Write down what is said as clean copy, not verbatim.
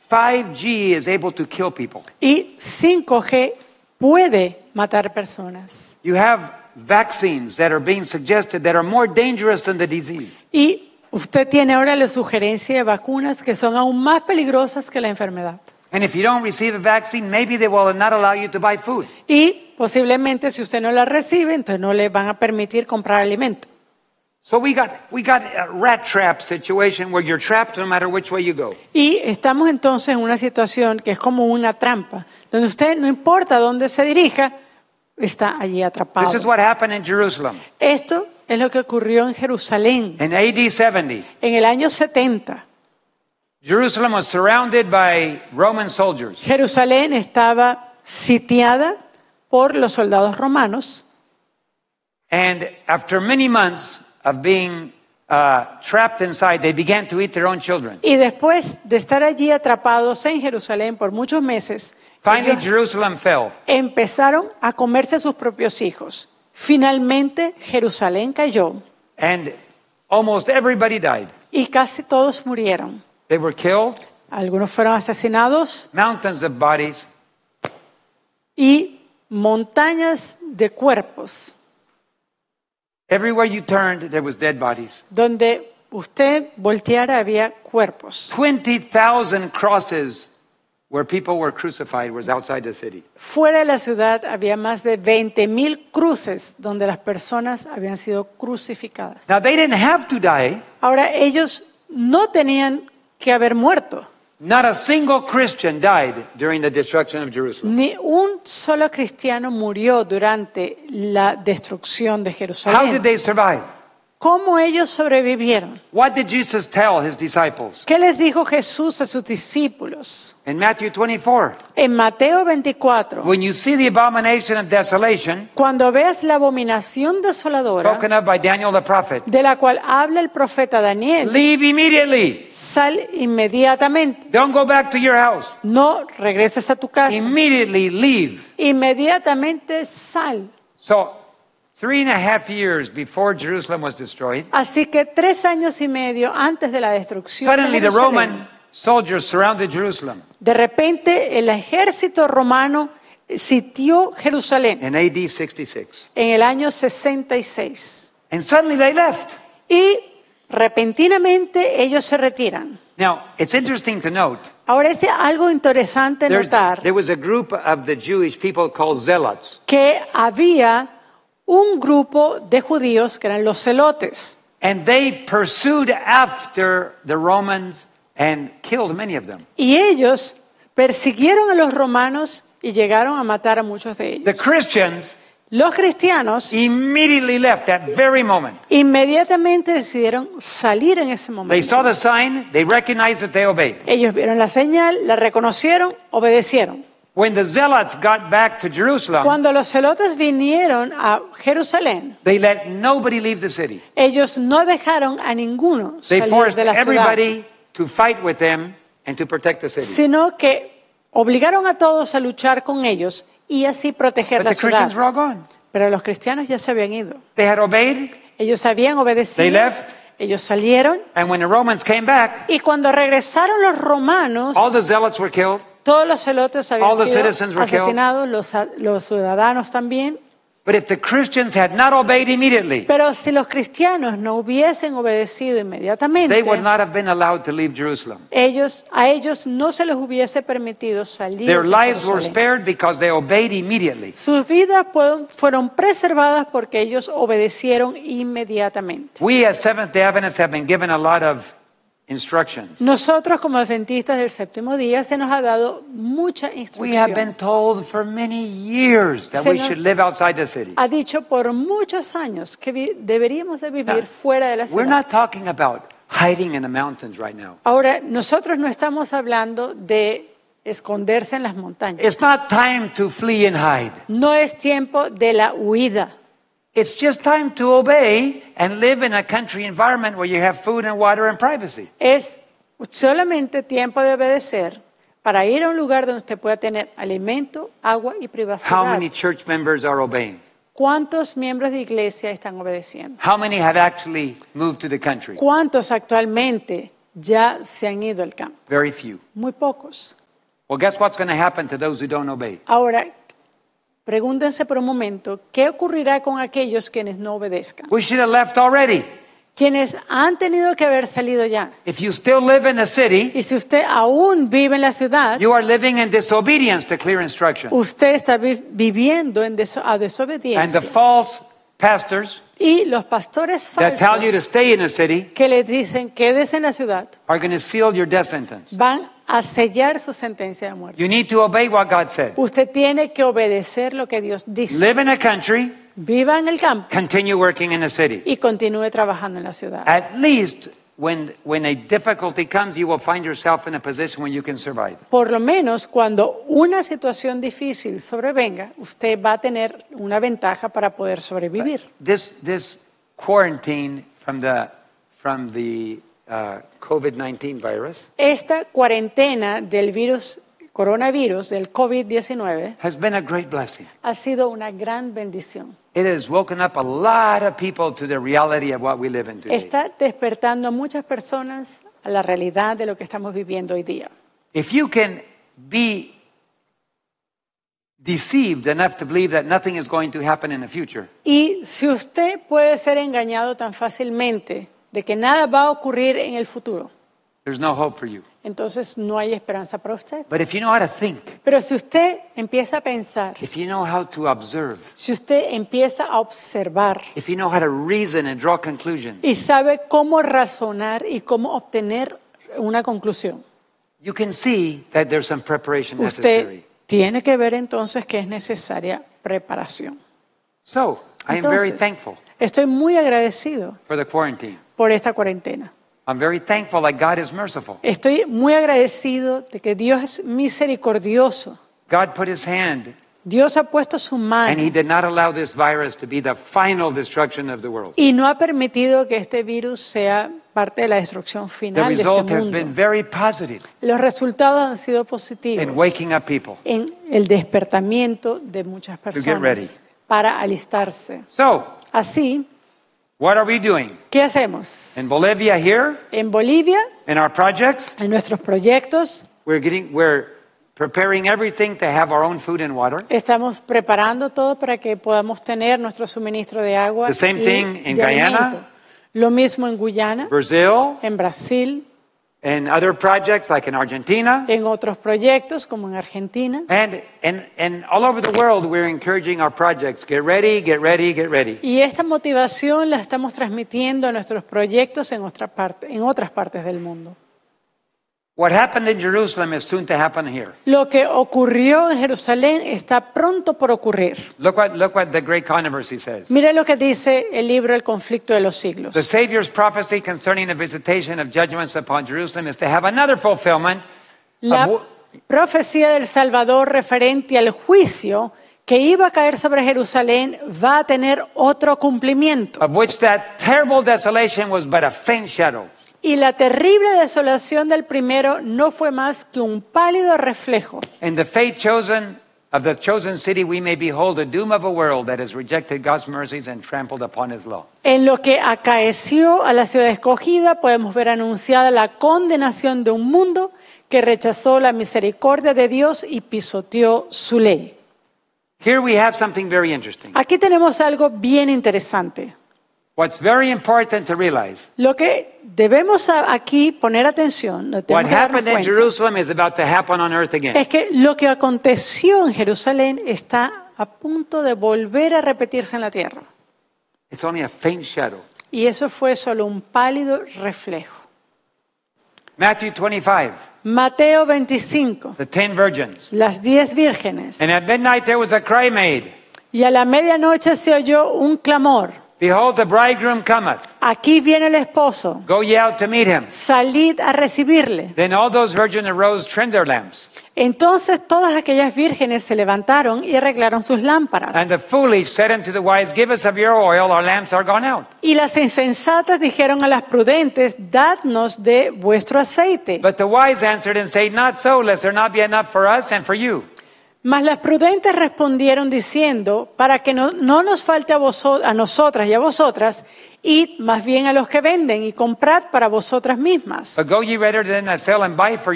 5G is able to kill people. Y 5G puede matar personas. You have vaccines that are being suggested that are more dangerous than the disease. Y usted tiene ahora la sugerencia de vacunas que son aún más peligrosas que la enfermedad. And if you don't receive a vaccine, maybe they will not allow you to buy food. Y posiblemente si usted no la recibe, entonces no le van a permitir comprar alimento. So we got a rat trap situation where you're trapped no matter which way you go. Y estamos entonces en una situación que es como una trampa, donde usted no importa dónde se dirija, está allí atrapado. This is what happened in Jerusalem. Esto es lo que ocurrió en Jerusalén In AD 70, en el año 70. Jerusalem was surrounded by Roman soldiers. Jerusalén estaba sitiada por los soldados romanos And after many months of being trapped inside, they began to eat their own children. y después de estar allí atrapados en Jerusalén por muchos meses, Finally, ellos Jerusalem fell. empezaron a comerse a sus propios hijos. Finalmente, Jerusalén cayó And almost everybody died. y casi todos murieron. They were killed, Algunos fueron asesinados mountains of bodies. y montañas de cuerpos. Everywhere you turned, there was dead bodies. Donde usted volteara había cuerpos. 20,000 crosses where people were crucified was outside the city. Fuera de la ciudad había más de 20,000 cruces donde las personas habían sido crucificadas. Now, they didn't have to die. Ahora, ellos no tenían que haber muerto. Not a single Christian died during the destruction of Jerusalem. Ni un solo cristiano murió durante la destrucción de How did Jerusalén. they survive? ¿Cómo ellos sobrevivieron? What did Jesus tell his disciples? ¿Qué les dijo Jesús a sus discípulos? In Matthew 24, En Mateo 24, when you see the abomination of desolation cuando veas la abominación desoladora spoken of by Daniel the prophet, de la cual habla el profeta Daniel, leave immediately. sal inmediatamente. Don't go back to your house. No regreses a tu casa. Immediately leave. Inmediatamente sal. So, 3.5 years before Jerusalem was destroyed, Así que 3 años y medio antes de la destrucción de suddenly the Jerusalén, Roman soldiers surrounded Jerusalem de repente el ejército romano sitió Jerusalén in AD 66. en el año 66. And suddenly they left. Y repentinamente ellos se retiran. Now, it's interesting to note, Ahora es algo interesante notar there was a group of the Jewish people called zealots. que había un grupo de judíos que eran los celotes. And they pursued after the Romans and killed many of them. Y ellos persiguieron a los romanos y llegaron a matar a muchos de The ellos. Christians Los cristianos immediately left that very moment. inmediatamente decidieron salir en ese They momento. saw the sign, they recognized that they obeyed. Ellos vieron la señal, la reconocieron, obedecieron. When the zealots got back to Jerusalem, Cuando los celotes vinieron a Jerusalén, they let nobody leave the city. ellos no dejaron a ninguno They salir forced de la ciudad, everybody to fight with them and to protect the city. sino que obligaron a todos a luchar con ellos y así proteger But la the Christians were ciudad. all gone. Pero los cristianos ya se habían ido. They had obeyed, Ellos habían they obedecido, left, ellos salieron and when the Romans came back, y cuando regresaron los romanos, all the zealots were killed. todos los celotes habían all the sido citizens were killed. asesinados, los ciudadanos también. But if the Christians had not obeyed immediately, Pero si los cristianos no hubiesen obedecido inmediatamente, they would not have been allowed to leave Jerusalem. a ellos no se les hubiese permitido salir Their de lives were Jerusalén. spared because they obeyed immediately. Sus vidas fueron preservadas porque ellos obedecieron inmediatamente. We as Seventh-day Adventists have been given a lot of instructions. Nosotros como adventistas del séptimo día se nos ha dado mucha We have instrucción. been told for many years that Se we nos- should live outside the city. Ha dicho por muchos años que deberíamos de vivir Now, fuera de la We're ciudad. not talking about hiding in the mountains right now. Ahora, nosotros no estamos hablando de esconderse en las montañas. It's not time to flee and hide. No es tiempo de la huida. It's just time to obey and live in a country environment where you have food and water and privacy. Es solamente tiempo de obedecer para ir a un lugar donde usted pueda tener alimento, agua y How privacidad. many church members are obeying? ¿Cuántos miembros de iglesia están obedeciendo? How many have actually moved to the country? ¿Cuántos actualmente ya se han ido al campo. Very few. Muy pocos. Well, guess what's going to happen to those who don't obey? Ahora, pregúntense por un momento, ¿qué ocurrirá con aquellos quienes no obedezcan? We should have left already. Quienes han tenido que haber salido ya. If you still live in the city, Y si usted aún vive en la ciudad, you are living in disobedience to clear instruction. usted está viviendo en a And the desobediencia. false pastors Y los pastores that tell you to falsos stay in the city que les dicen quédese en la ciudad are going to seal your death sentence. van a sellar su sentencia de muerte. You need to obey what God said. Usted tiene que obedecer lo que Dios dice. Live in a country, Viva en el campo continue working in the city. y continúe trabajando en la ciudad. At least when a difficulty comes, you will find yourself in a position where you can survive. Por lo menos cuando una situación difícil sobrevenga, usted va a tener una ventaja para poder sobrevivir. This quarantine from the COVID-19 virus Esta cuarentena del coronavirus, del COVID-19, has been a great blessing. ha sido una gran bendición. It has woken up a lot of people to the reality of what we live in today. Está despertando a muchas personas a la realidad de lo que estamos viviendo hoy día. If you can be deceived enough to believe that nothing is going to happen in the future, Y si usted puede ser engañado tan fácilmente de que nada va a ocurrir en el futuro, there's no hope for you. entonces no hay esperanza para usted. But if you know how to think, Pero si usted empieza a pensar, if you know how to observe, si usted empieza a observar if you know how to reason and draw conclusions, y sabe cómo razonar y cómo obtener una conclusión, you can see that there's some preparation usted necessary. tiene que ver entonces que es necesaria preparación. So, I am very Entonces, thankful estoy muy agradecido for the quarantine. por esta cuarentena. I'm very thankful that God is merciful. Estoy muy agradecido de que Dios es misericordioso. God put his hand Dios ha puesto su and mano he did not allow this virus to be the final destruction of the world. y no ha permitido que este virus sea parte de la destrucción The final de este result has been mundo. very positive Los resultados han sido positivos in waking up people. en el despertamiento de muchas get ready. personas para alistarse. So, Así, what are we doing? ¿qué hacemos? In Bolivia here, En Bolivia, in our projects, en nuestros proyectos, we're preparing everything to have our own food and water. estamos preparando todo para que podamos tener nuestro suministro de agua The same y thing in de Guyana. alimento. Lo mismo en Guyana, Brazil, en Brasil, and other projects like in Argentina. en otros proyectos como en Argentina. And all over the world, we're encouraging our projects. Get ready, get ready, get ready. Y esta motivación la estamos transmitiendo a nuestros proyectos en otras partes del mundo. What happened in Jerusalem is soon to happen here. Lo que ocurrió en Jerusalén está pronto por ocurrir. Look what the great controversy says. Mire lo que dice el libro El conflicto de los siglos. The Savior's prophecy concerning the visitation of judgments upon Jerusalem is to have another fulfillment La of profecía del Salvador referente al juicio que iba a caer sobre Jerusalén va a tener otro cumplimiento. which that terrible desolation was but a faint shadow. Y la terrible desolación del primero no fue más que un pálido reflejo. In the fate chosen of the chosen city, we may behold the doom of a world that has rejected God's mercies and trampled upon his law. En lo que acaeció a la ciudad escogida podemos ver anunciada la condenación de un mundo que rechazó la misericordia de Dios y pisoteó su ley. Here we have something very interesting. Aquí tenemos algo bien interesante. What's very important to realize, Lo que debemos aquí poner atención, what tenemos que darnos happened in cuenta, Jerusalem is about to happen on earth again. es que lo que aconteció en Jerusalén está a punto de volver a repetirse en la tierra. It's only a faint shadow. Y eso fue solo un pálido reflejo. Matthew 25, Mateo 25, the 10 virgins. las 10 vírgenes. And at midnight there was a cry made, Y a la medianoche se oyó un clamor. Behold, the bridegroom cometh. Aquí viene el esposo. Go ye out to meet him. Salid a recibirle. Then all those virgins arose, trimmed their lamps. Entonces todas aquellas vírgenes se levantaron y arreglaron sus lámparas. And the foolish said unto the wise, Give us of your oil, our lamps are gone out. Y las insensatas dijeron a las prudentes, dadnos de vuestro aceite. But the wise answered and said, Not so, lest there not be enough for us and for you. Mas las prudentes respondieron diciendo, para que no nos falte a nosotras y a vosotras, id más bien a los que venden y comprad para vosotras mismas. But go ye rather than sell and buy for